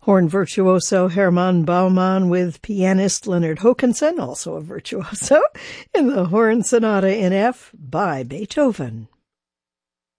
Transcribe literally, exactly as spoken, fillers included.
Horn virtuoso Hermann Baumann with pianist Leonard Hokanson, also a virtuoso, in the Horn Sonata in F by Beethoven.